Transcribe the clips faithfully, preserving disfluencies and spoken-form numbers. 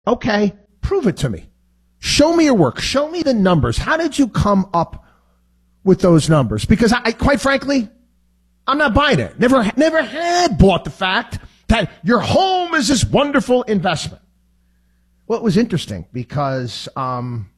Okay, prove it to me. Show me your work. Show me the numbers. How did you come up with those numbers? Because I, quite frankly, I'm not buying it. Never, never had bought the fact that your home is this wonderful investment. Well, it was interesting because um,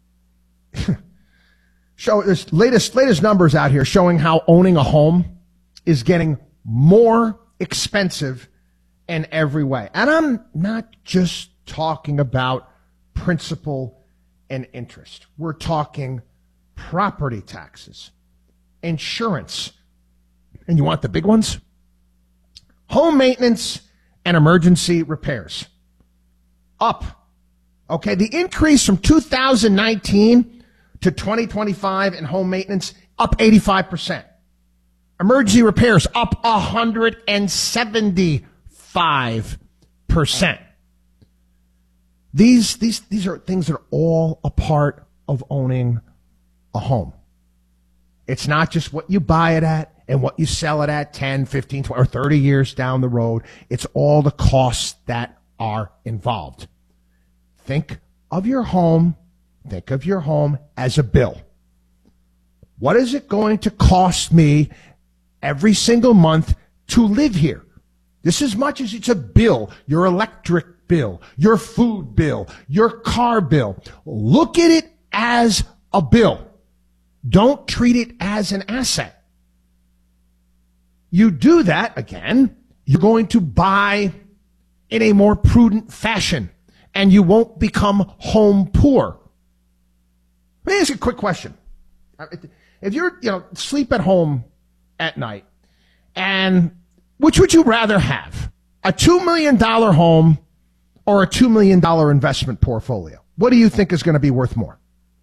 show there's latest latest numbers out here showing how owning a home is getting more expensive in every way. And I'm not just talking about principal and interest. We're talking property taxes, insurance, and you want the big ones? Home maintenance and emergency repairs. Up. Okay, the increase from two thousand nineteen to twenty twenty-five in home maintenance, up eighty-five percent. Emergency repairs, up one hundred seventy-five percent. These, these, these are things that are all a part of owning a home. It's not just what you buy it at and what you sell it at ten, fifteen, twenty, or thirty years down the road. It's all the costs that are involved. Think of your home, think of your home as a bill. What is it going to cost me every single month to live here? This as much as it's a bill, your electric bill, your food bill, your car bill. Look at it as a bill. Don't treat it as an asset. You do that, again, you're going to buy in a more prudent fashion, and you won't become home poor. Let me ask you a quick question. If you're, you know, sleep at home at night, and which would you rather have? A two million dollars home or a two million dollars investment portfolio? What do you think is going to be worth more?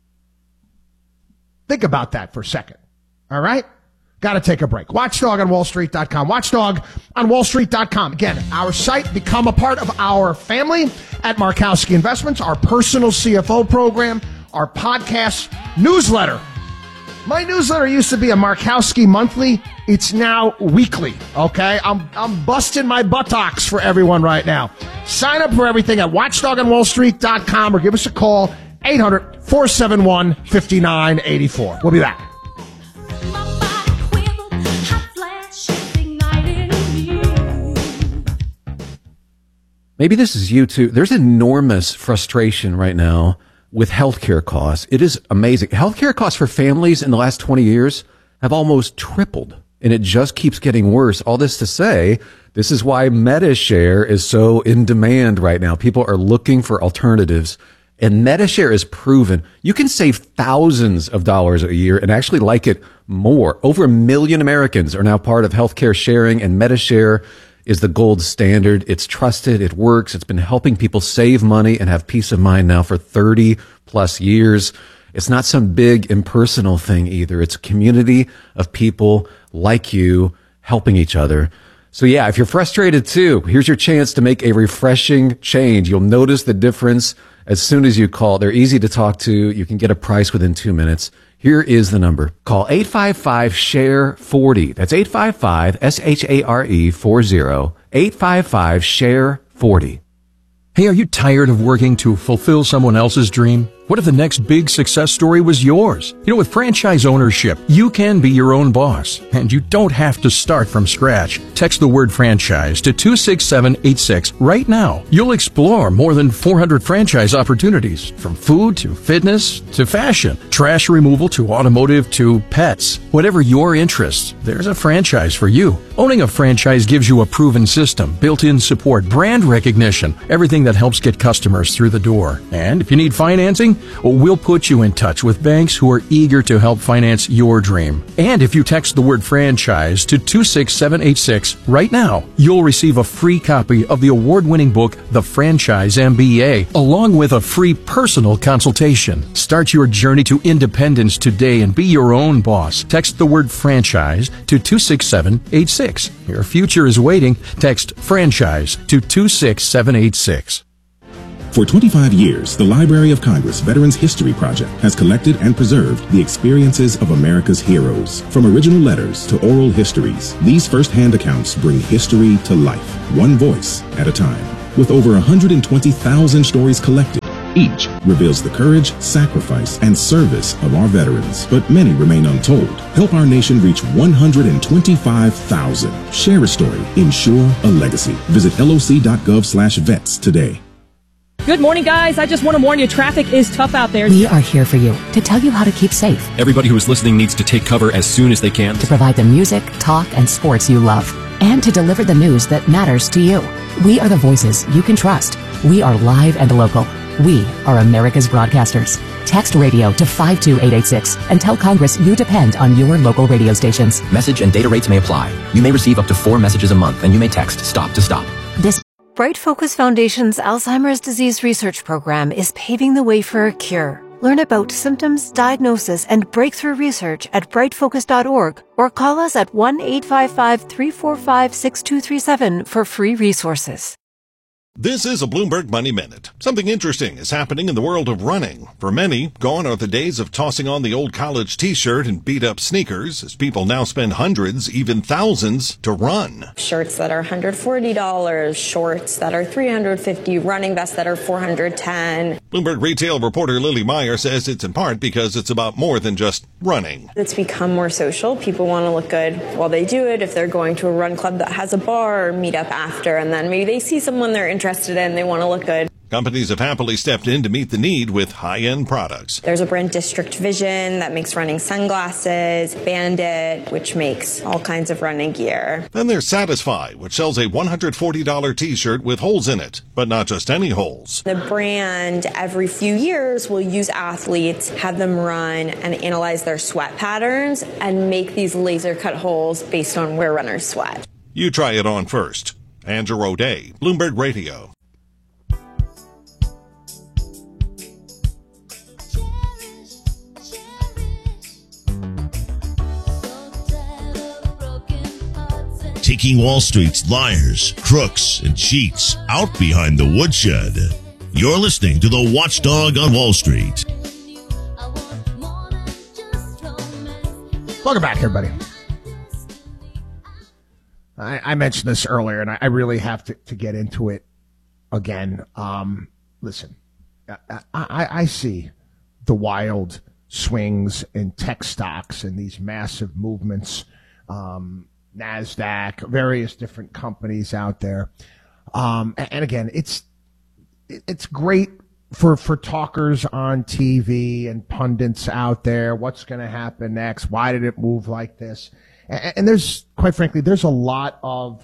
Think about that for a second. All right? Got to take a break. Watchdog on wall street dot com. Watchdog on wall street dot com. Again, our site. Become a part of our family at Markowski Investments, our personal C F O program, our podcast, newsletter. My newsletter used to be a Markowski monthly. It's now weekly, okay? I'm I'm busting my buttocks for everyone right now. Sign up for everything at watchdog on wall street dot com or give us a call, eight hundred, four seven one, five nine eight four. We'll be back. Maybe this is you too. There's enormous frustration right now with healthcare costs. It is amazing. Healthcare costs for families in the last twenty years have almost tripled, and it just keeps getting worse. All this to say, this is why MediShare is so in demand right now. People are looking for alternatives, and MediShare is proven. You can save thousands of dollars a year and actually like it more. Over a million Americans are now part of healthcare sharing, and MediShare is the gold standard. It's trusted. It works. It's been helping people save money and have peace of mind now for thirty plus years. It's not some big impersonal thing either. It's a community of people like you helping each other. So yeah, if you're frustrated too, here's your chance to make a refreshing change. You'll notice the difference as soon as you call. They're easy to talk to. You can get a price within two minutes. Here is the number. Call eight five five, S H A R E, forty. That's eight five five, S H A R E, forty. eight five five, S H A R E, forty. Hey, are you tired of working to fulfill someone else's dream? What if the next big success story was yours? You know, with franchise ownership, you can be your own boss, and you don't have to start from scratch. Text the word franchise to two six seven eight six right now. You'll explore more than four hundred franchise opportunities, from food to fitness to fashion, trash removal to automotive to pets. Whatever your interests, there's a franchise for you. Owning a franchise gives you a proven system, built-in support, brand recognition, everything that helps get customers through the door. And if you need financing, we'll put you in touch with banks who are eager to help finance your dream. And if you text the word franchise to two six seven eight six right now, you'll receive a free copy of the award-winning book, The Franchise M B A, along with a free personal consultation. Start your journey to independence today and be your own boss. Text the word franchise to two six seven eight six. Your future is waiting. Text franchise to two six seven eight six. For twenty-five years, the Library of Congress Veterans History Project has collected and preserved the experiences of America's heroes. From original letters to oral histories, these first-hand accounts bring history to life, one voice at a time. With over one hundred twenty thousand stories collected, each reveals the courage, sacrifice, and service of our veterans. But many remain untold. Help our nation reach one hundred twenty-five thousand. Share a story. Ensure a legacy. Visit L O C dot gov slash vets today. Good morning, guys. I just want to warn you, traffic is tough out there. We are here for you to tell you how to keep safe. Everybody who is listening needs to take cover as soon as they can. To provide the music, talk, and sports you love. And to deliver the news that matters to you. We are the voices you can trust. We are live and local. We are America's broadcasters. Text radio to five two eight eight six and tell Congress you depend on your local radio stations. Message and data rates may apply. You may receive up to four messages a month, and you may text STOP to STOP. This Bright Focus Foundation's Alzheimer's disease research program is paving the way for a cure. Learn about symptoms, diagnosis, and breakthrough research at bright focus dot org or call us at one eight five five, three four five, six two three seven for free resources. This is a Bloomberg Money Minute. Something interesting is happening in the world of running. For many, gone are the days of tossing on the old college t-shirt and beat-up sneakers, as people now spend hundreds, even thousands, to run. Shirts that are one hundred forty dollars, shorts that are three hundred fifty dollars, running vests that are four hundred ten dollars. Bloomberg retail reporter Lily Meyer says it's in part because it's about more than just running. It's become more social. People want to look good while they do it. If they're going to a run club that has a bar or meet up after, and then maybe they see someone they're interested in, they want to look good. Companies have happily stepped in to meet the need with high-end products. There's a brand, District Vision, that makes running sunglasses, Bandit, which makes all kinds of running gear. Then there's Satisfy, which sells a one hundred forty dollars t-shirt with holes in it, but not just any holes. The brand, every few years, will use athletes, have them run and analyze their sweat patterns and make these laser-cut holes based on where runners sweat. You try it on first. Andrew O'Day, Bloomberg Radio. Taking Wall Street's liars, crooks, and cheats out behind the woodshed. You're listening to the Watchdog on Wall Street. Welcome back, everybody. I, I mentioned this earlier, and I, I really have to, to get into it again. Um, listen, I, I, I see the wild swings in tech stocks and these massive movements, um, NASDAQ, various different companies out there. Um, and, and again, it's it's great for, for talkers on T V and pundits out there. What's going to happen next? Why did it move like this? And, and there's, quite frankly, there's a lot of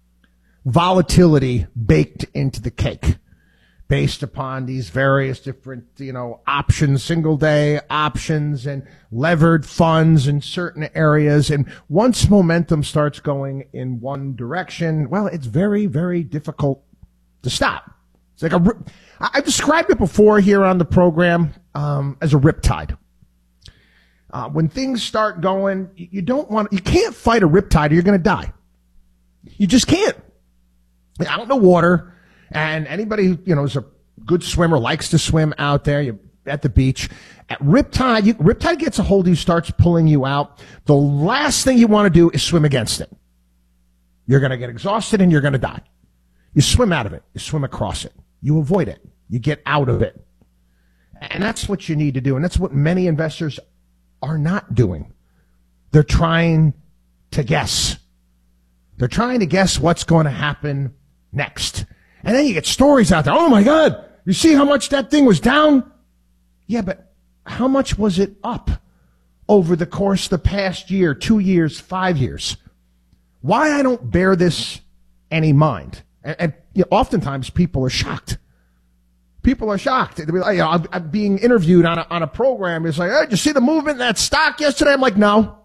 volatility baked into the cake based upon these various different, you know, options, single day options and levered funds in certain areas. And once momentum starts going in one direction, well, it's very, very difficult to stop. It's like a, I've described it before here on the program, um, as a riptide. Uh, when things start going, you don't want, you can't fight a riptide or you're going to die. You just can't. Out in the water. And anybody, you know, is a good swimmer, likes to swim out there, you're at the beach. At Riptide, you, Riptide gets a hold of you, starts pulling you out. The last thing you want to do is swim against it. You're going to get exhausted and you're going to die. You swim out of it. You swim across it. You avoid it. You get out of it. And that's what you need to do. And that's what many investors are not doing. They're trying to guess. They're trying to guess what's going to happen next. And then you get stories out there. Oh, my God, you see how much that thing was down? Yeah, but how much was it up over the course of the past year, two years, five years? Why I don't bear this any mind. And, and you know, oftentimes people are shocked. People are shocked. You know, I'm, I'm being interviewed on a, on a program. It's like, hey, did you see the movement in that stock yesterday? I'm like, no.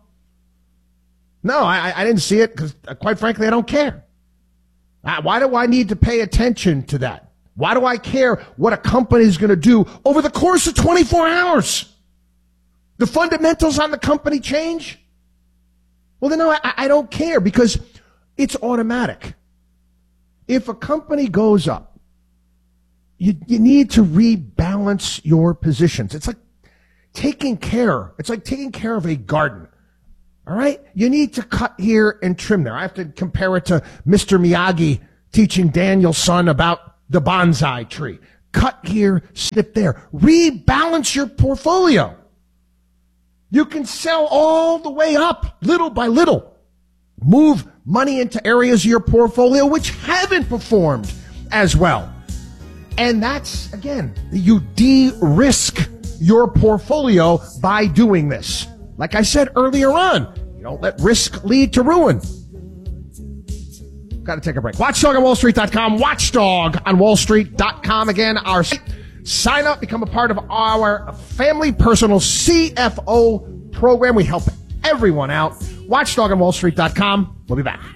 No, I, I didn't see it because, uh, quite frankly, I don't care. Uh, why do I need to pay attention to that? Why do I care what a company is going to do over the course of twenty-four hours? The fundamentals on the company change? Well, then, no, I, I don't care because it's automatic. If a company goes up, you, you need to rebalance your positions. It's like taking care. It's like taking care of a garden. All right? You need to cut here and trim there. I have to compare it to Mister Miyagi teaching Daniel's son about the bonsai tree. Cut here, snip there. Rebalance your portfolio. You can sell all the way up, little by little. Move money into areas of your portfolio which haven't performed as well. And that's, again, you de-risk your portfolio by doing this. Like I said earlier on, you don't let risk lead to ruin. Got to take a break. watchdog on wall street dot com. watchdog on wall street dot com. Again, our site. Sign up, become a part of our family personal C F O program. We help everyone out. watchdog on wall street dot com. We'll be back.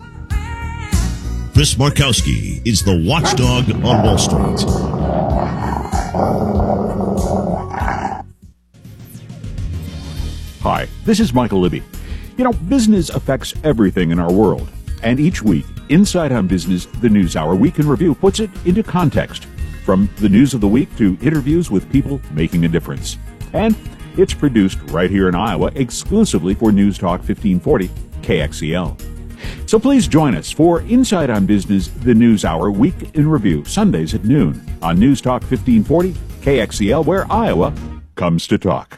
Chris Markowski is the watchdog on Wall Street. Hi, this is Michael Libby. You know, business affects everything in our world. And each week, Inside on Business, the News Hour Week in Review puts it into context. From the news of the week to interviews with people making a difference. And it's produced right here in Iowa exclusively for News Talk fifteen forty K X E L. So please join us for Inside on Business, the News Hour Week in Review, Sundays at noon on News Talk fifteen forty K X E L, where Iowa comes to talk.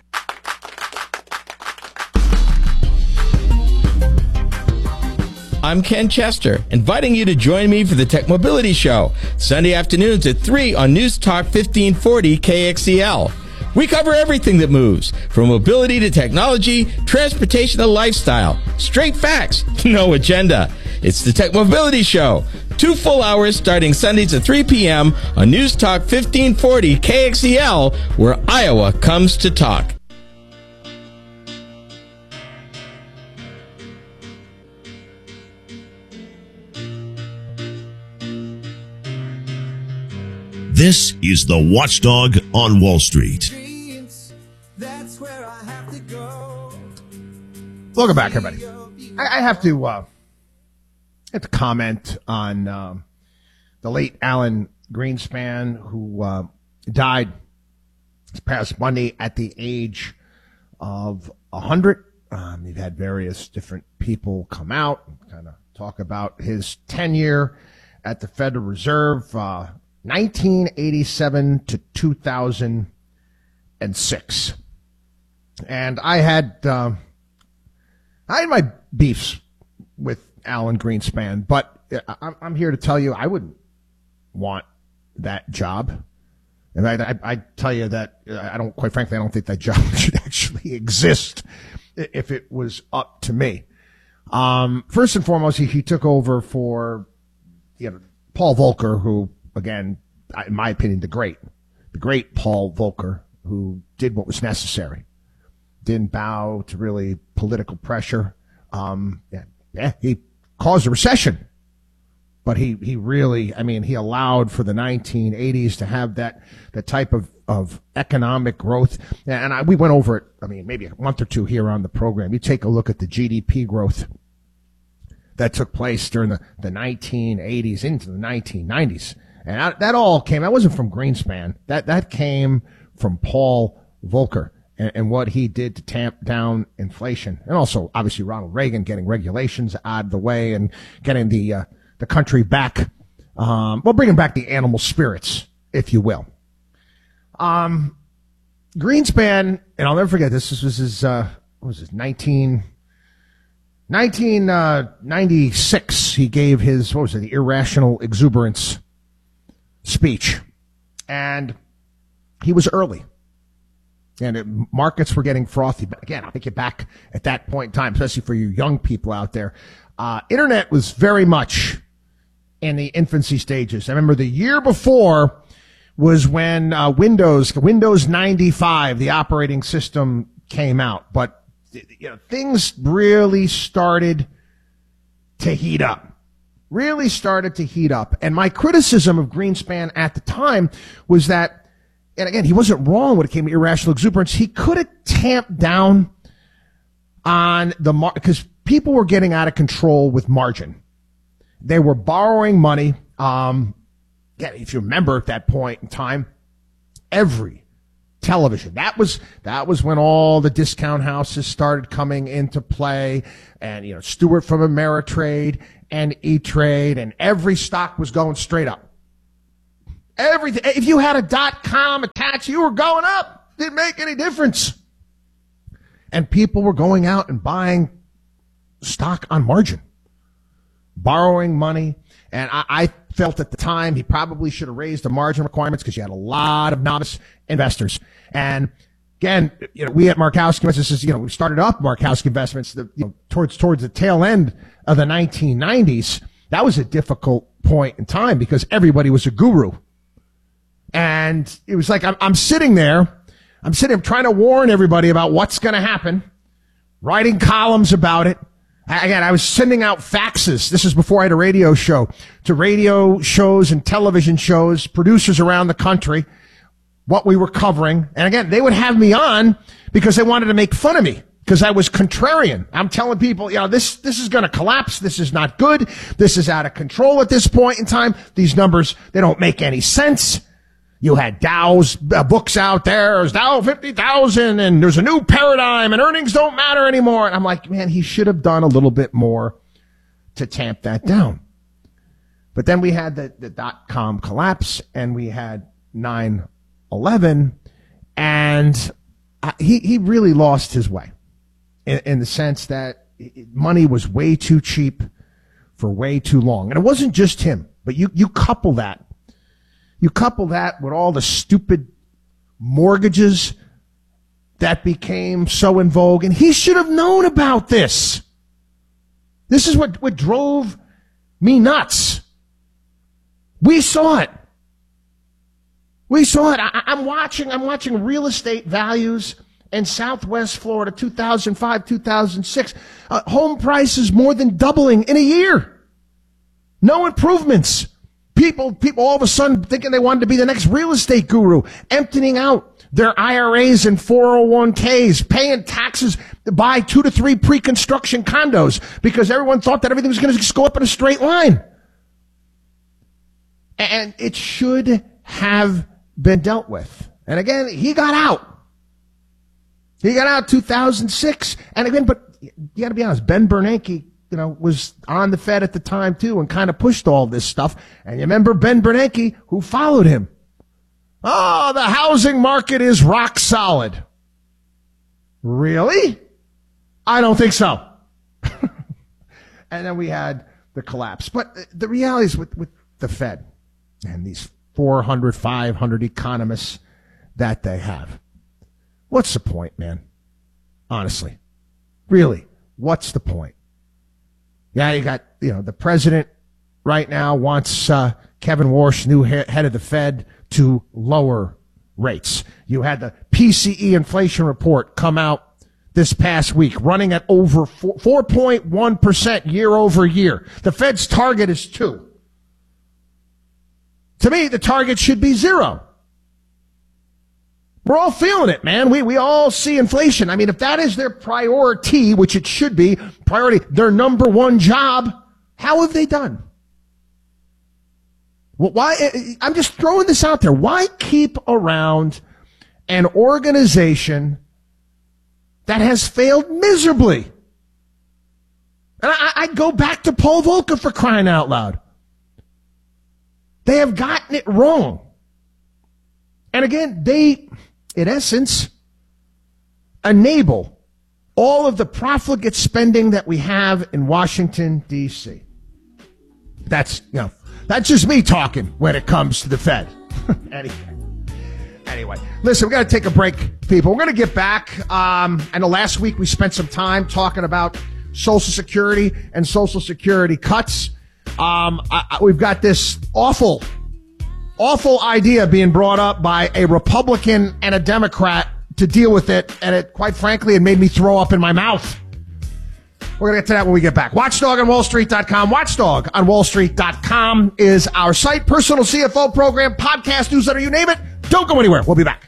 I'm Ken Chester, inviting you to join me for the Tech Mobility Show, Sunday afternoons at three on News Talk fifteen forty K X E L. We cover everything that moves, from mobility to technology, transportation to lifestyle. Straight facts, no agenda. It's the Tech Mobility Show. Two full hours starting Sundays at three p.m. on News Talk fifteen forty K X E L, where Iowa comes to talk. This is the Watchdog on Wall Street. Welcome back, everybody. I, I have to uh, have to comment on um, the late Alan Greenspan, who uh, died this past Monday at the age of one hundred. Um, you've had various different people come out and kind of talk about his tenure at the Federal Reserve, uh, nineteen eighty-seven to two thousand six. And I had... Uh, I had my beefs with Alan Greenspan, but I'm here to tell you I wouldn't want that job. And I, I, I tell you that I don't, quite frankly, I don't think that job should actually exist if it was up to me. Um, first and foremost, he, he took over for, you know, Paul Volcker, who, again, in my opinion, the great, the great Paul Volcker, who did what was necessary. Didn't bow to really political pressure. Um, yeah, yeah, he caused a recession, but he, he really, I mean, he allowed for the nineteen eighties to have that, that type of, of economic growth. And I, we went over it, I mean, maybe a month or two here on the program. You take a look at the G D P growth that took place during the, the nineteen eighties into the nineteen nineties. And that, that all came, that wasn't from Greenspan. That, that came from Paul Volcker. And what he did to tamp down inflation, and also obviously Ronald Reagan getting regulations out of the way and getting the uh, the country back, um, well, bringing back the animal spirits, if you will. Um, Greenspan, and I'll never forget this. This was his uh, what was this nineteen ninety-six. He gave his what was it, the irrational exuberance speech, and he was early. And it, markets were getting frothy. But again, I'll take you back at that point in time, especially for you young people out there. Uh, internet was very much in the infancy stages. I remember the year before was when uh, Windows, Windows ninety-five, the operating system, came out. But you know, things really started to heat up. Really started to heat up. And my criticism of Greenspan at the time was that, and again, he wasn't wrong when it came to irrational exuberance. He could have tamped down on the mar- because people were getting out of control with margin. They were borrowing money. Um, yeah, if you remember at that point in time, every television, that was, that was when all the discount houses started coming into play, and, you know, Stewart from Ameritrade and E-Trade, and every stock was going straight up. Everything. If you had a dot com attached, you were going up. Didn't make any difference. And people were going out and buying stock on margin, borrowing money. And I, I felt at the time he probably should have raised the margin requirements because you had a lot of novice investors. And again, you know, we at Markowski Investments, this is, you know, we started up Markowski Investments the, you know, towards towards the tail end of the nineteen nineties. That was a difficult point in time because everybody was a guru. And it was like I'm, I'm sitting there. I'm sitting there trying to warn everybody about what's going to happen, writing columns about it. Again, I was sending out faxes. This is before I had a radio show to radio shows and television shows, producers around the country, what we were covering. And again, they would have me on because they wanted to make fun of me because I was contrarian. I'm telling people, you know, this, this is going to collapse. This is not good. This is out of control at this point in time. These numbers, they don't make any sense. You had Dow's uh, books out there. There's Dow fifty thousand and there's a new paradigm and earnings don't matter anymore. And I'm like, man, he should have done a little bit more to tamp that down. But then we had the, the dot-com collapse and we had nine eleven and I, he, he really lost his way in, in the sense that money was way too cheap for way too long. And it wasn't just him, but you, you couple that You couple that with all the stupid mortgages that became so in vogue, and he should have known about this. This is what, what drove me nuts. We saw it. We saw it. I, I'm watching, I'm watching real estate values in Southwest Florida, two thousand five, two thousand six. Uh, home prices more than doubling in a year. No improvements. People, people all of a sudden thinking they wanted to be the next real estate guru, emptying out their I R As and four oh one k's, paying taxes to buy two to three pre-construction condos because everyone thought that everything was going to just go up in a straight line. And it should have been dealt with. And again, he got out. He got out two thousand six. And again, but you got to be honest, Ben Bernanke, you know, was on the Fed at the time too and kind of pushed all this stuff. And you remember Ben Bernanke, who followed him. Oh, the housing market is rock solid. Really? I don't think so. And then we had the collapse. But the reality is with, with the Fed and these four hundred, five hundred economists that they have. What's the point, man? Honestly. Really, what's the point? Yeah, you got, you know, the president right now wants uh, Kevin Warsh, new he- head of the Fed, to lower rates. You had the P C E inflation report come out this past week, running at over four point one percent year over year. The Fed's target is two. To me, the target should be zero. We're all feeling it, man. We we all see inflation. I mean, if that is their priority, which it should be, priority, their number one job, how have they done? Well, why? I'm just throwing this out there. Why keep around an organization that has failed miserably? And I, I go back to Paul Volcker for crying out loud. They have gotten it wrong. And again, they, in essence, enable all of the profligate spending that we have in Washington, D C That's, you know, that's just me talking when it comes to the Fed. anyway, anyway, listen, we got to take a break, people. We're going to get back. Um, I know last week we spent some time talking about Social Security and Social Security cuts. Um, I, I, we've got this awful Awful idea being brought up by a Republican and a Democrat to deal with it, and it, quite frankly, it made me throw up in my mouth. We're going to get to that when we get back. Watchdog on Wall Street dot com. Watchdog on Wall Street dot com is our site. Personal C F O program, podcast, newsletter, you name it. Don't go anywhere. We'll be back.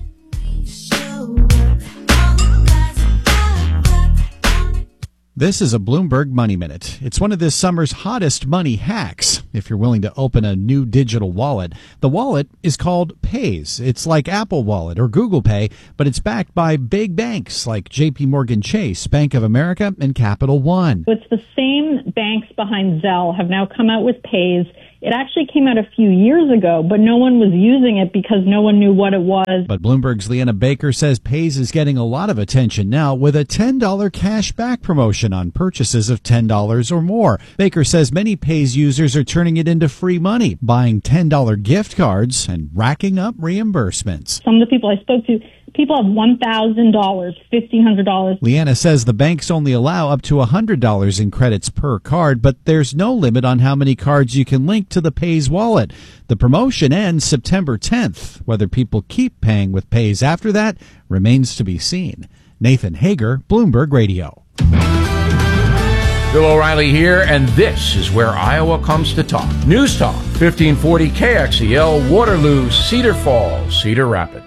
This is a Bloomberg Money Minute. It's one of this summer's hottest money hacks. If you're willing to open a new digital wallet, the wallet is called Paze. It's like Apple Wallet or Google Pay, but it's backed by big banks like J P Morgan Chase, Bank of America, and Capital One. It's the same banks behind Zelle have now come out with Paze. It actually came out a few years ago, but no one was using it because no one knew what it was. But Bloomberg's Leanna Baker says Paze is getting a lot of attention now with a ten dollars cash back promotion on purchases of ten dollars or more. Baker says many Paze users are turning it into free money, buying ten dollars gift cards and racking up reimbursements. Some of the people I spoke to, people have one thousand dollars, fifteen hundred dollars. Leanna says the banks only allow up to one hundred dollars in credits per card, but there's no limit on how many cards you can link to the Paze wallet. The promotion ends September tenth. Whether people keep paying with Paze after that remains to be seen. Nathan Hager, Bloomberg Radio. Bill O'Reilly here, and this is where Iowa comes to talk. News Talk, fifteen forty K X E L, Waterloo, Cedar Falls, Cedar Rapids.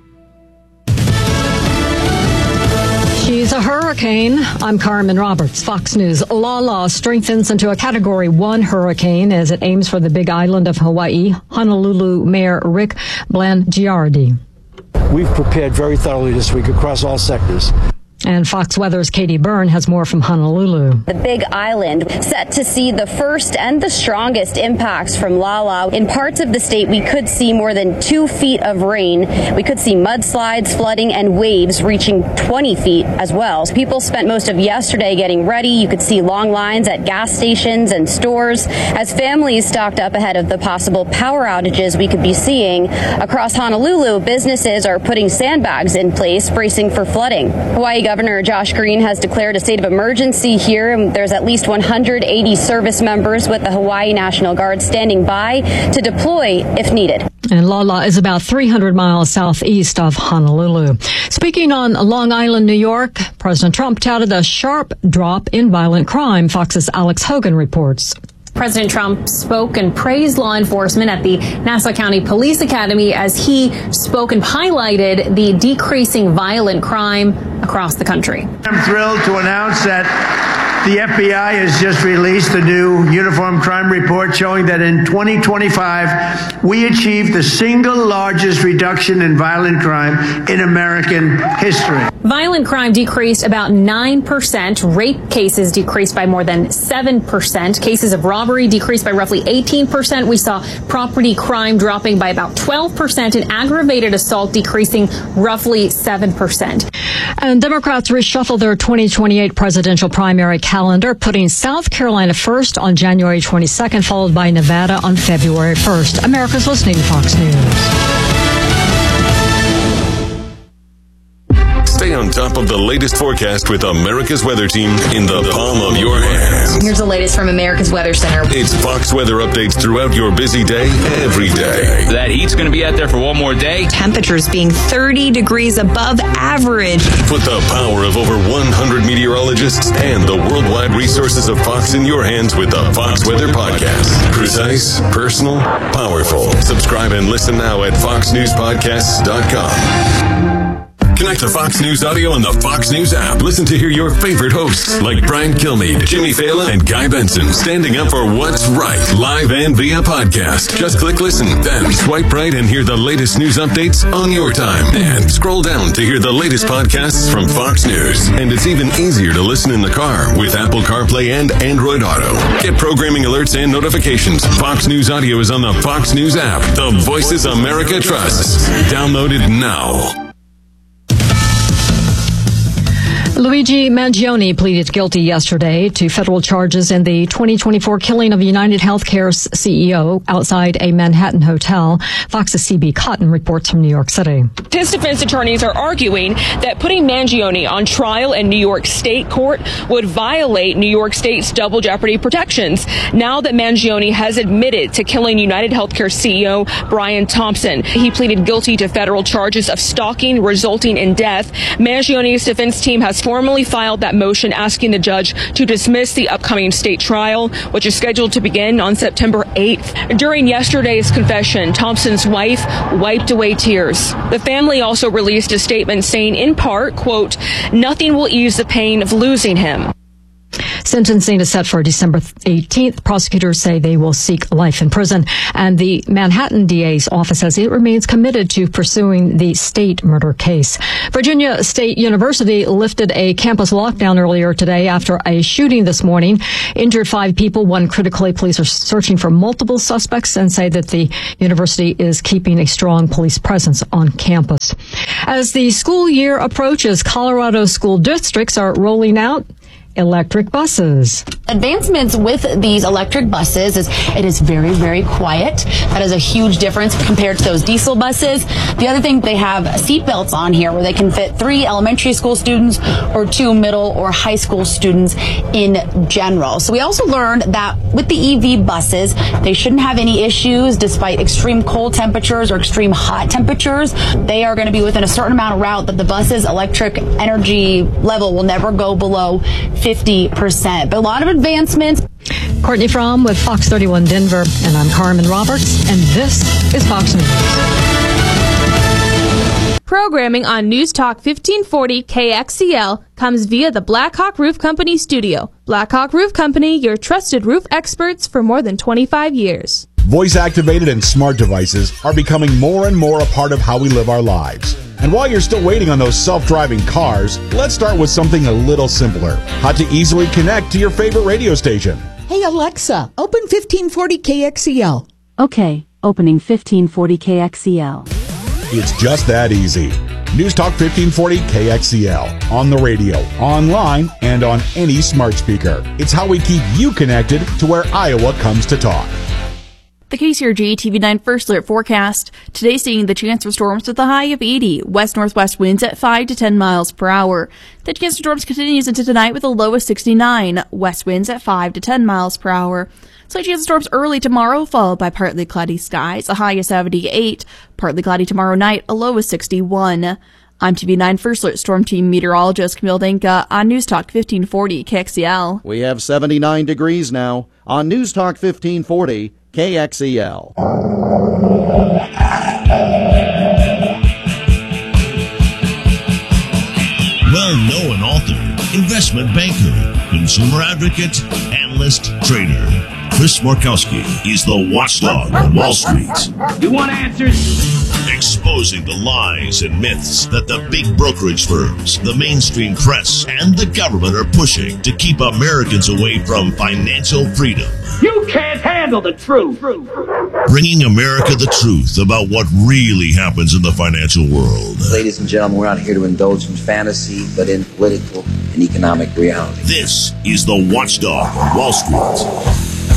She's a hurricane. I'm Carmen Roberts, Fox News. Lala strengthens into a Category one hurricane as it aims for the Big Island of Hawaii. Honolulu Mayor Rick Blangiardi. We've prepared very thoroughly this week across all sectors. And Fox Weather's Katie Byrne has more from Honolulu. The Big Island set to see the first and the strongest impacts from Lala. In parts of the state, we could see more than two feet of rain. We could see mudslides, flooding, and waves reaching twenty feet as well. People spent most of yesterday getting ready. You could see long lines at gas stations and stores as families stocked up ahead of the possible power outages we could be seeing. Across Honolulu, businesses are putting sandbags in place, bracing for flooding. Hawaii Governor Josh Green has declared a state of emergency here, and there's at least one hundred eighty service members with the Hawaii National Guard standing by to deploy if needed. And Lala is about three hundred miles southeast of Honolulu. Speaking on Long Island, New York, President Trump touted a sharp drop in violent crime. Fox's Alex Hogan reports. President Trump spoke and praised law enforcement at the Nassau County Police Academy as he spoke and highlighted the decreasing violent crime across the country. I'm thrilled to announce that the F B I has just released a new uniform crime report showing that in twenty twenty-five, we achieved the single largest reduction in violent crime in American history. Violent crime decreased about nine percent. Rape cases decreased by more than seven percent. Cases of robbery decreased by roughly eighteen percent. We saw property crime dropping by about twelve percent and aggravated assault decreasing roughly seven percent. And Democrats reshuffle their twenty twenty-eight presidential primary calendar, putting South Carolina first on January twenty-second, followed by Nevada on February first. America's listening to Fox News. Stay on top of the latest forecast with America's Weather Team in the palm of your hands. Here's the latest from America's Weather Center. It's Fox weather updates throughout your busy day, every day. That heat's going to be out there for one more day. Temperatures being thirty degrees above average. Put the power of over one hundred meteorologists and the worldwide resources of Fox in your hands with the Fox Weather Podcast. Precise, personal, powerful. Subscribe and listen now at fox news podcasts dot com. Connect to Fox News Audio on the Fox News app. Listen to hear your favorite hosts like Brian Kilmeade, Jimmy Fallon, and Guy Benson standing up for what's right, live and via podcast. Just click listen, then swipe right and hear the latest news updates on your time. And scroll down to hear the latest podcasts from Fox News. And it's even easier to listen in the car with Apple CarPlay and Android Auto. Get programming alerts and notifications. Fox News Audio is on the Fox News app. The voices America trusts. Download it now. Luigi Mangione pleaded guilty yesterday to federal charges in the twenty twenty-four killing of United Healthcare's C E O outside a Manhattan hotel. Fox's C B Cotton reports from New York City. His defense attorneys are arguing that putting Mangione on trial in New York State court would violate New York State's double jeopardy protections. Now that Mangione has admitted to killing United Healthcare C E O Brian Thompson, he pleaded guilty to federal charges of stalking resulting in death. Mangione's defense team has formally filed that motion asking the judge to dismiss the upcoming state trial, which is scheduled to begin on September eighth. During yesterday's confession, Thompson's wife wiped away tears. The family also released a statement saying, in part, quote, "Nothing will ease the pain of losing him." Sentencing is set for December eighteenth. Prosecutors say they will seek life in prison. And the Manhattan D A's office says it remains committed to pursuing the state murder case. Virginia State University lifted a campus lockdown earlier today after a shooting this morning. Injured five people, one critically. Police are searching for multiple suspects and say that the university is keeping a strong police presence on campus. As the school year approaches, Colorado school districts are rolling out electric buses. Advancements with these electric buses is it is very, very quiet. That is a huge difference compared to those diesel buses. The other thing, they have seat belts on here where they can fit three elementary school students or two middle or high school students in general. So we also learned that with the E V buses, they shouldn't have any issues despite extreme cold temperatures or extreme hot temperatures. They are going to be within a certain amount of route that the bus's electric energy level will never go below fifty percent. But a lot of advancements. Courtney Fromm with Fox thirty-one Denver, and I'm Carmen Roberts, and this is Fox News. Programming on News Talk fifteen forty K X E L comes via the Blackhawk Roof Company studio. Blackhawk Roof Company, your trusted roof experts for more than twenty-five years. Voice-activated and smart devices are becoming more and more a part of how we live our lives. And while you're still waiting on those self-driving cars, let's start with something a little simpler. How to easily connect to your favorite radio station. Hey Alexa, open fifteen forty K X E L. Okay, opening fifteen forty K X E L. It's just that easy. News Talk fifteen forty K X E L. On the radio, online, and on any smart speaker. It's how we keep you connected to where Iowa comes to talk. The K C R G T V nine First Alert forecast. Today seeing the chance for storms with a high of eighty. West-northwest winds at five to ten miles per hour. The chance for storms continues into tonight with a low of sixty-nine. West winds at five to ten miles per hour. Slight chance of storms early tomorrow, followed by partly cloudy skies. A high of seventy-eight. Partly cloudy tomorrow night, a low of sixty-one. I'm T V nine First Alert Storm Team Meteorologist Camille Danka on News Talk fifteen forty K X E L. We have seventy-nine degrees now on News Talk fifteen forty K X E L. Well-known author, investment banker, consumer advocate, analyst, trader. Chris Markowski is the watchdog on Wall Street. You want answers? Exposing the lies and myths that the big brokerage firms, the mainstream press, and the government are pushing to keep Americans away from financial freedom. You can't handle the truth. Bringing America the truth about what really happens in the financial world. Ladies and gentlemen, we're not here to indulge in fantasy, but in political and economic reality. This is the Watchdog on Wall Street.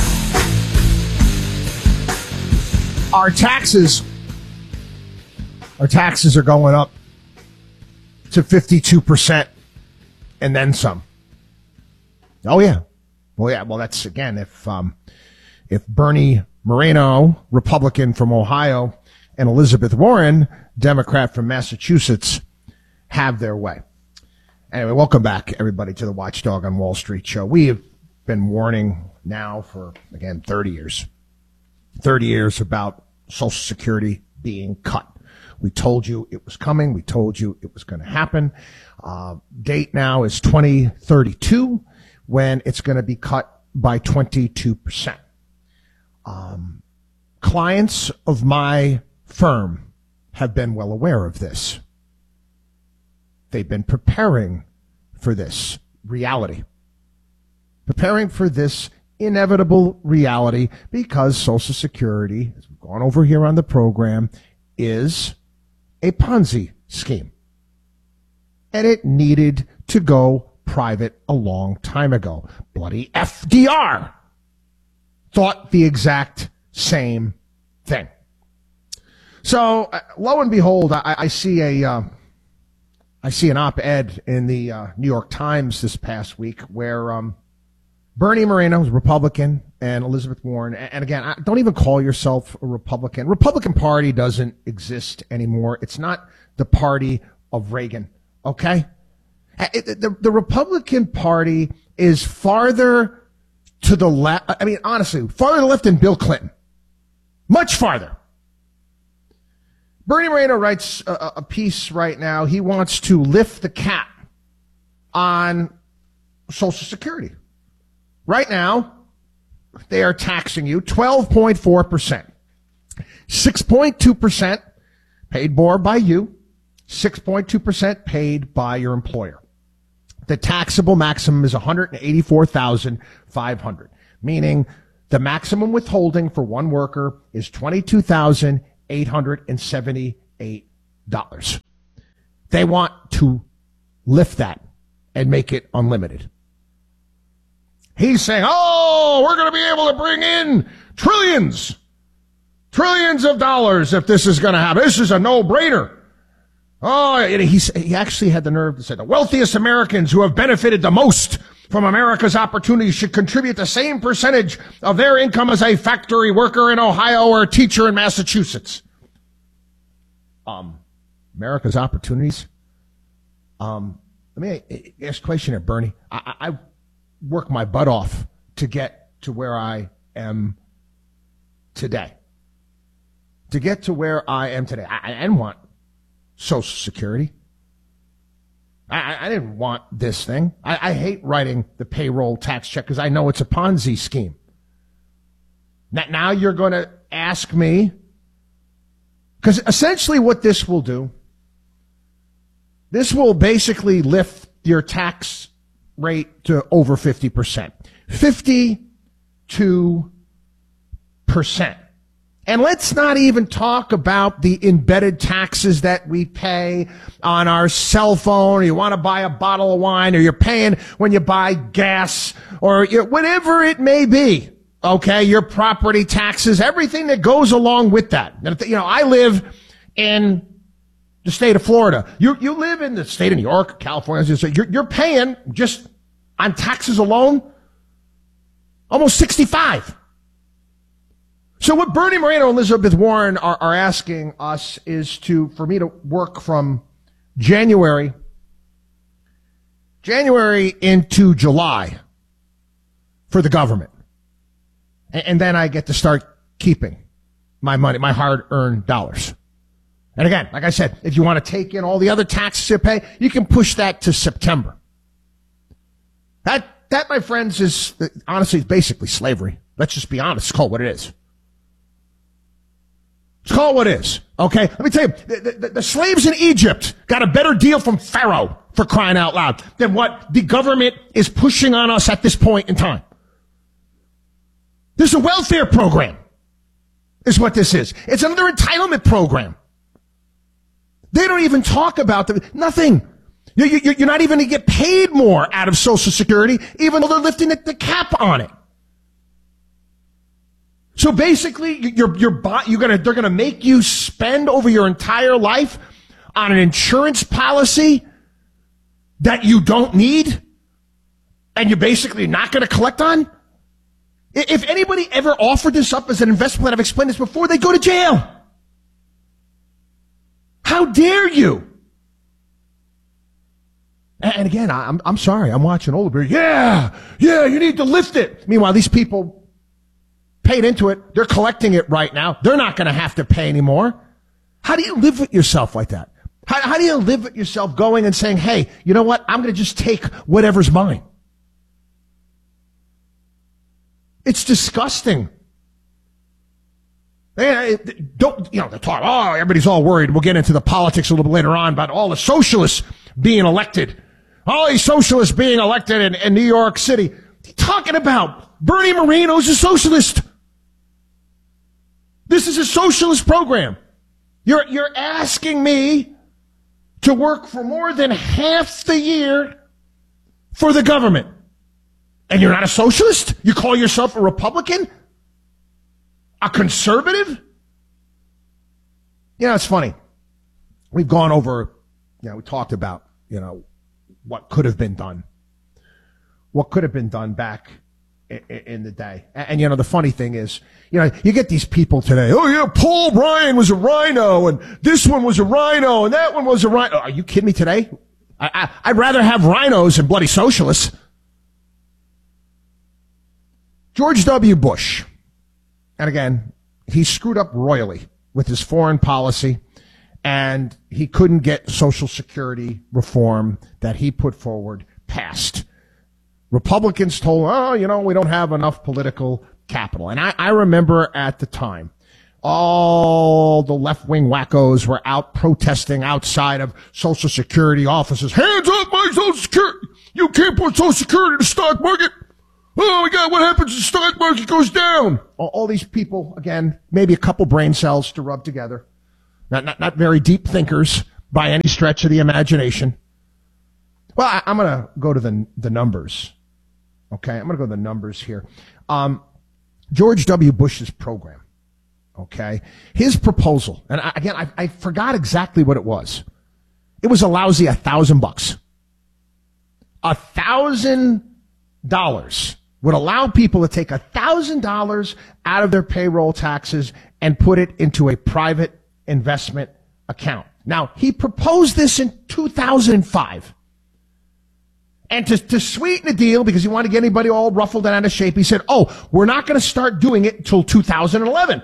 Our taxes, our taxes are going up to fifty-two percent and then some. Oh, yeah. Well, yeah. Well, that's, again, if um, if Bernie Moreno, Republican from Ohio, and Elizabeth Warren, Democrat from Massachusetts, have their way. Anyway, welcome back, everybody, to the Watchdog on Wall Street show. We have been warning now for, again, thirty years. thirty years about Social Security being cut. We told you it was coming. We told you it was going to happen. Uh, date now is twenty thirty-two when it's going to be cut by twenty-two percent. Um, clients of my firm have been well aware of this. They've been preparing for this reality, preparing for this inevitable reality, because Social Security, as we've gone over here on the program, is a Ponzi scheme. And it needed to go private a long time ago. Bloody F D R thought the exact same thing. So, uh, lo and behold, I, I see a, uh, I see an op-ed in the uh, New York Times this past week where um, Bernie Moreno is a Republican and Elizabeth Warren. And again, don't even call yourself a Republican. Republican Party doesn't exist anymore. It's not the party of Reagan. Okay? It, the, the Republican Party is farther to the left. I mean, honestly, farther to the left than Bill Clinton. Much farther. Bernie Moreno writes a, a piece right now. He wants to lift the cap on Social Security. Right now, they are taxing you twelve point four percent. six point two percent paid more by you, six point two percent paid by your employer. The taxable maximum is one hundred eighty-four thousand five hundred dollars, meaning the maximum withholding for one worker is twenty-two thousand eight hundred seventy-eight dollars. They want to lift that and make it unlimited. He's saying, oh, we're going to be able to bring in trillions, trillions of dollars if this is going to happen. This is a no-brainer. Oh, and he, he actually had the nerve to say the wealthiest Americans who have benefited the most from America's opportunities should contribute the same percentage of their income as a factory worker in Ohio or a teacher in Massachusetts. Um, America's opportunities? Um, let me ask a question here, Bernie. I, I work my butt off to get to where I am today. To get to where I am today. I, I didn't want Social Security. I, I didn't want this thing. I, I hate writing the payroll tax check because I know it's a Ponzi scheme. Now, now you're going to ask me, because essentially what this will do, this will basically lift your tax rate to over fifty percent. fifty-two percent. And let's not even talk about the embedded taxes that we pay on our cell phone, or you want to buy a bottle of wine, or you're paying when you buy gas, or you know, whatever it may be. Okay, your property taxes, everything that goes along with that. You know, I live in the state of Florida. You you live in the state of New York, California. You're, you're paying just on taxes alone almost sixty-five. So what Bernie Moreno and Elizabeth Warren are, are asking us is to, for me to work from January, January into July for the government. And, and then I get to start keeping my money, my hard-earned dollars. And again, like I said, if you want to take in all the other taxes you pay, you can push that to September. That, that, my friends, is honestly basically slavery. Let's just be honest. It's called what it is. It's called what it is, okay? Let me tell you, the, the, the slaves in Egypt got a better deal from Pharaoh, for crying out loud, than what the government is pushing on us at this point in time. This is a welfare program, is what this is. It's another entitlement program. They don't even talk about the, nothing. You, you, you're not even going to get paid more out of Social Security, even though they're lifting the, the cap on it. So basically, you're, you're, you're gonna, they're gonna make you spend over your entire life on an insurance policy that you don't need, and you're basically not gonna collect on? If anybody ever offered this up as an investment plan, I've explained this before, they go to jail. How dare you? And again, I'm, I'm sorry, I'm watching Oldenburg. Yeah, yeah, you need to lift it. Meanwhile, these people paid into it. They're collecting it right now. They're not going to have to pay anymore. How do you live with yourself like that? How, how do you live with yourself going and saying, hey, you know what? I'm going to just take whatever's mine. It's disgusting. They, don't, you know, they talk, oh, everybody's all worried. We'll get into the politics a little bit later on about all the socialists being elected. All these socialists being elected in, in New York City. What are you talking about? Bernie Moreno's a socialist. This is a socialist program. You're, you're asking me to work for more than half the year for the government. And you're not a socialist? You call yourself a Republican? A conservative? You know, it's funny. We've gone over, you know, we talked about, you know, what could have been done. What could have been done back in the day. And, you know, the funny thing is, you know, you get these people today, oh, yeah, Paul Ryan was a rhino, and this one was a rhino, and that one was a rhino. Are you kidding me today? I, I, I'd rather have rhinos than bloody socialists. George W. Bush. And again, he screwed up royally with his foreign policy, and he couldn't get Social Security reform that he put forward passed. Republicans told, oh, you know, we don't have enough political capital. And I, I remember at the time, all the left-wing wackos were out protesting outside of Social Security offices. Hands up my Social Security! You can't put Social Security in the stock market! Oh my God, what happens if the stock market goes down? All, all these people, again, maybe a couple brain cells to rub together. Not, not, not very deep thinkers by any stretch of the imagination. Well, I, I'm going to go to the, the numbers. Okay, I'm going to go to the numbers here. Um, George W. Bush's program. Okay. His proposal, and I, again, I, I forgot exactly what it was. It was a lousy a thousand bucks. A thousand dollars would allow people to take a thousand dollars out of their payroll taxes and put it into a private investment account. Now, he proposed this in two thousand five. And to, to sweeten the deal, because he wanted to get anybody all ruffled and out of shape, he said, oh, we're not going to start doing it until two thousand eleven.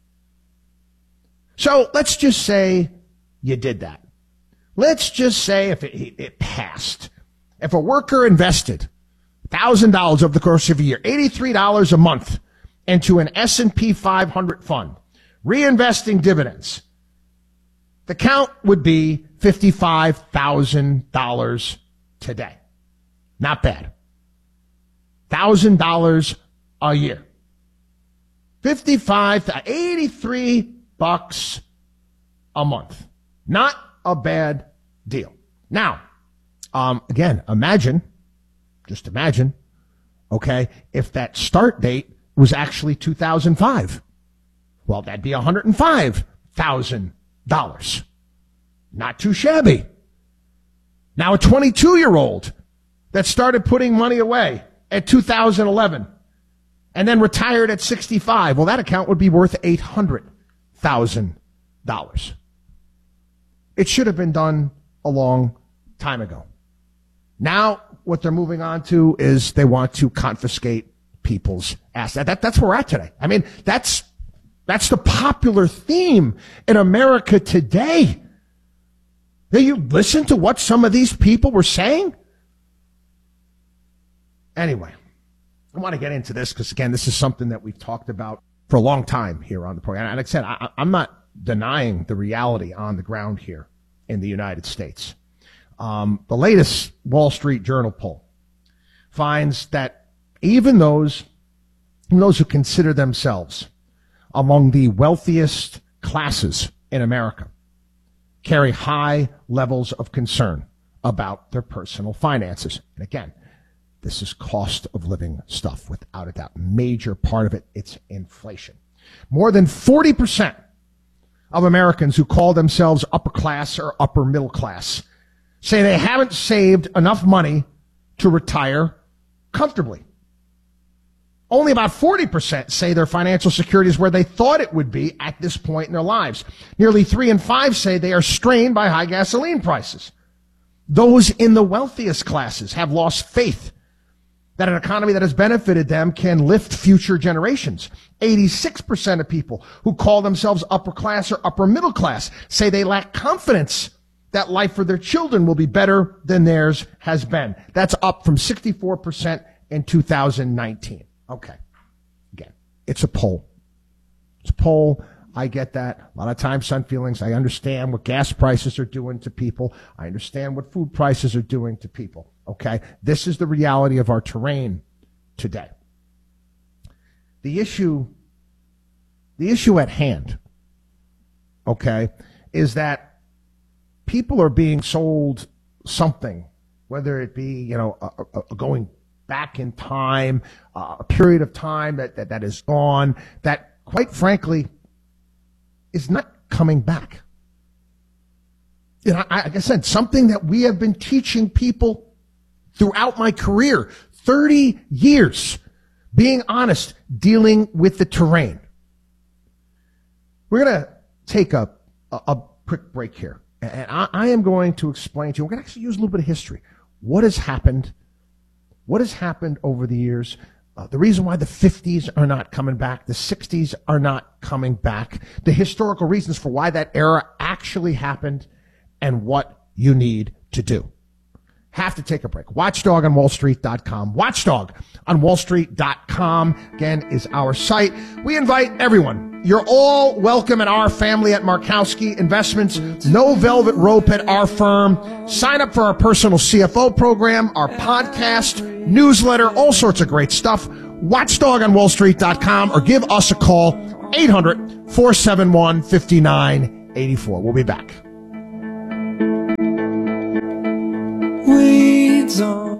So let's just say you did that. Let's just say if it, it passed. If a worker invested one thousand dollars over the course of a year, eighty-three dollars a month into an S and P five hundred fund, reinvesting dividends, the count would be fifty-five thousand dollars today. Not bad. one thousand dollars a year. fifty-five, eighty-three bucks a month. Not a bad deal. Now, um, again, imagine, just imagine, okay, if that start date was actually two thousand five. Well, that'd be one hundred five thousand dollars. Not too shabby. Now, a twenty-two-year-old that started putting money away at two thousand eleven and then retired at sixty-five, well, that account would be worth eight hundred thousand dollars. It should have been done a long time ago. Now, what they're moving on to is they want to confiscate people's assets. That, that's where we're at today. I mean, that's, that's the popular theme in America today. Do you listen to what some of these people were saying? Anyway, I want to get into this because, again, this is something that we've talked about for a long time here on the program. And like I said, I, I'm not denying the reality on the ground here in the United States. Um, the latest Wall Street Journal poll finds that even those, even those who consider themselves among the wealthiest classes in America carry high levels of concern about their personal finances. And again, this is cost of living stuff, without a doubt. Major part of it, it's inflation. More than forty percent of Americans who call themselves upper class or upper middle class say they haven't saved enough money to retire comfortably. Only about forty percent say their financial security is where they thought it would be at this point in their lives. Nearly three in five say they are strained by high gasoline prices. Those in the wealthiest classes have lost faith that an economy that has benefited them can lift future generations. eighty-six percent of people who call themselves upper class or upper middle class say they lack confidence that life for their children will be better than theirs has been. That's up from sixty-four percent in two thousand nineteen. Okay. Again, it's a poll. It's a poll. I get that. A lot of times, some feelings. I understand what gas prices are doing to people. I understand what food prices are doing to people. Okay? This is the reality of our terrain today. The issue, the issue at hand, okay, is that people are being sold something, whether it be, you know, a, a, a going back in time, uh, a period of time that, that, that is gone, that, quite frankly, is not coming back. You know, I, like I said, something that we have been teaching people throughout my career, thirty years, being honest, dealing with the terrain. We're going to take a, a, a quick break here. And I, I am going to explain to you, we're going to actually use a little bit of history. What has happened? What has happened over the years? Uh, the reason why the fifties are not coming back, the sixties are not coming back, the historical reasons for why that era actually happened, and what you need to do. have to take a break. watchdog on wall street dot com. watchdog on wall street dot com, again, is our site. We invite everyone. You're all welcome in our family at Markowski Investments. No velvet rope at our firm. Sign up for our personal C F O program, our podcast, newsletter, all sorts of great stuff. watchdog on wall street dot com, or give us a call, eight hundred, four seven one, five nine eight four. We'll be back. Weeds on.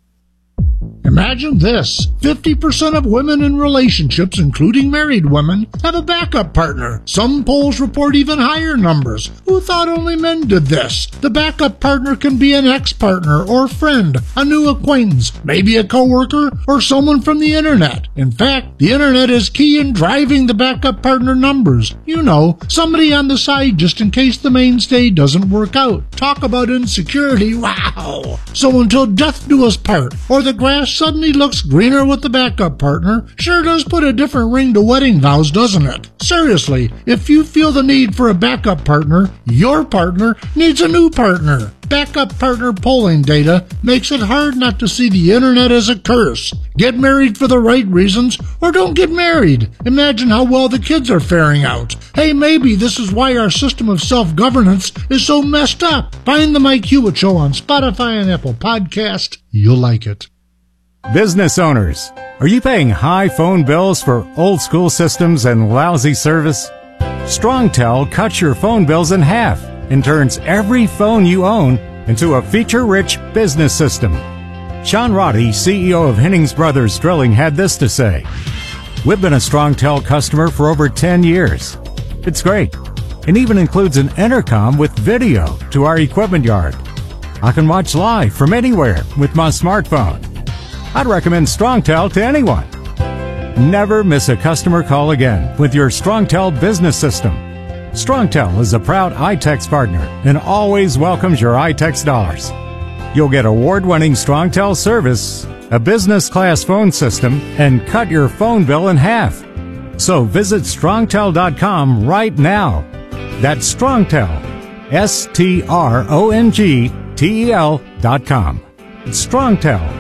Imagine this. fifty percent of women in relationships, including married women, have a backup partner. Some polls report even higher numbers. Who thought only men did this? The backup partner can be an ex-partner or friend, a new acquaintance, maybe a coworker, or someone from the internet. In fact, the internet is key in driving the backup partner numbers. You know, somebody on the side just in case the mainstay doesn't work out. Talk about insecurity, wow! So until death do us part, or the grass suddenly looks greener with the backup partner, sure does put a different ring to wedding vows, doesn't it? Seriously, if you feel the need for a backup partner, your partner needs a new partner. Backup partner polling data makes it hard not to see the internet as a curse. Get married for the right reasons, or don't get married. Imagine how well the kids are faring out. Hey, maybe this is why our system of self-governance is so messed up. Find the Mike Hewitt Show on Spotify and Apple Podcast. You'll like it. Business owners, are you paying high phone bills for old school systems and lousy service? StrongTel cuts your phone bills in half and turns every phone you own into a feature-rich business system. Sean Roddy, C E O of Hennings Brothers Drilling, had this to say. We've been a StrongTel customer for over ten years. It's great. It even includes an intercom with video to our equipment yard. I can watch live from anywhere with my smartphone. I'd recommend StrongTel to anyone. Never miss a customer call again with your StrongTel business system. StrongTel is a proud iTex partner and always welcomes your iTex dollars. You'll get award-winning StrongTel service, a business-class phone system, and cut your phone bill in half. So visit strongtel dot com right now. That's StrongTel, S T R O N G T E L dot com. It's StrongTel.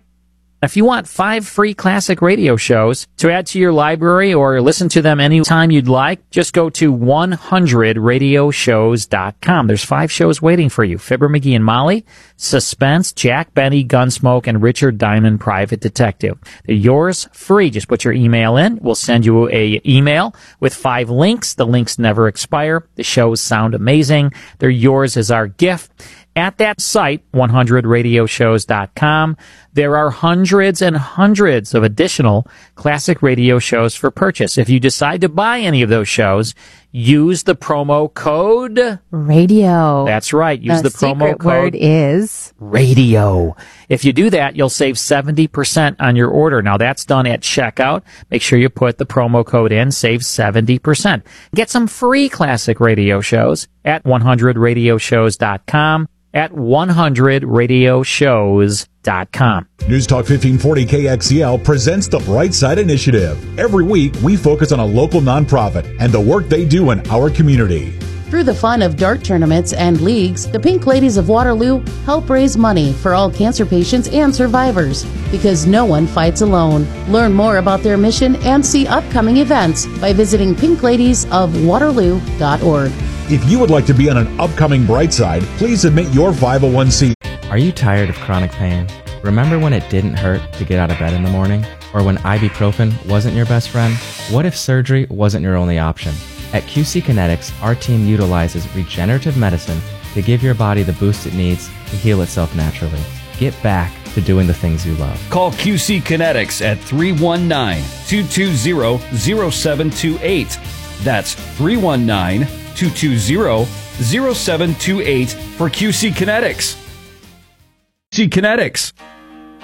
If you want five free classic radio shows to add to your library or listen to them anytime you'd like, just go to one hundred radio shows dot com. There's five shows waiting for you. Fibber McGee and Molly, Suspense, Jack Benny, Gunsmoke, and Richard Diamond, Private Detective. They're yours free. Just put your email in. We'll send you a email with five links. The links never expire. The shows sound amazing. They're yours as our gift. At that site, one hundred radio shows dot com, there are hundreds and hundreds of additional classic radio shows for purchase. If you decide to buy any of those shows, use the promo code radio. That's right. Use the, the promo secret code word is radio. If you do that, you'll save seventy percent on your order. Now that's done at checkout. Make sure you put the promo code in, save seventy percent. Get some free classic radio shows at one hundred radio shows dot com. At one hundred radio shows dot com. News Talk fifteen forty K X E L presents the Bright Side Initiative. Every week, we focus on a local nonprofit and the work they do in our community. Through the fun of dart tournaments and leagues, the Pink Ladies of Waterloo help raise money for all cancer patients and survivors, because no one fights alone. Learn more about their mission and see upcoming events by visiting pink ladies of waterloo dot org. If you would like to be on an upcoming Bright Side, please submit your five oh one c. Are you tired of chronic pain? Remember when it didn't hurt to get out of bed in the morning? Or when ibuprofen wasn't your best friend? What if surgery wasn't your only option? At Q C Kinetics, our team utilizes regenerative medicine to give your body the boost it needs to heal itself naturally. Get back to doing the things you love. Call Q C Kinetics at three one nine, two two zero, zero seven two eight. That's three one nine, two two zero, zero seven two eight for Q C Kinetics. Q C Kinetics.